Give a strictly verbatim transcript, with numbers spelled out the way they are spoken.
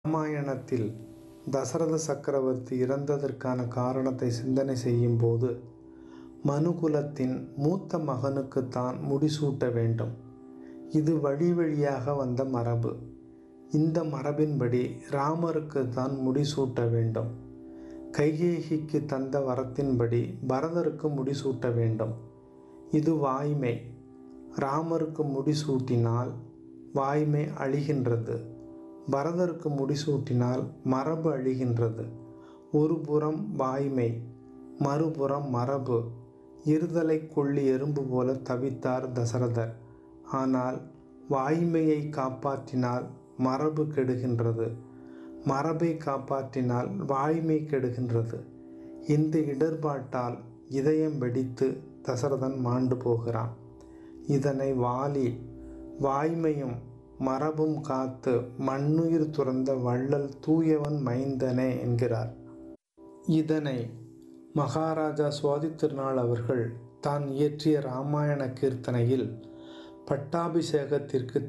ராமாயணத்தில் தசரத சக்கரவர்த்தி இறந்ததற்கான காரணத்தை சிந்தனை செய்யும்போது, மனுகுலத்தின் மூத்த மகனுக்குத்தான் முடிசூட்ட வேண்டும். இது வழி வழியாக வந்த மரபு. இந்த மரபின்படி ராமருக்கு தான் முடிசூட்ட வேண்டும். கைகேயிக்கு தந்த வரத்தின்படி பரதருக்கு முடிசூட்ட வேண்டும். இது வாய்மை. ராமருக்கு முடிசூட்டினால் வாய்மை அழிகின்றது. பரதருக்கு முடிசூட்டினால் மரபு அழிகின்றது. ஒரு புறம் வாய்மை, மறுபுறம் மரபு. இருதலை கொள்ளி எறும்பு போல தவித்தார் தசரதர். ஆனால் வாய்மையை காப்பாற்றினால் மரபு கெடுகின்றது, மரபை காப்பாற்றினால் வாய்மை கெடுகின்றது. இந்த இடர்பாட்டால் இதயம் வெடித்து தசரதன் மாண்டு போகிறான். இதனை வாலி வாய்மையும் மரபும் காத்து மண்ணுயிர் துறந்த வள்ளல் தூயவன் மைந்தனே என்கிறார். இதனை மகாராஜா சுவாதி திருநாள் அவர்கள் தான் இயற்றிய இராமாயண கீர்த்தனையில் பட்டாபிஷேகத்திற்கு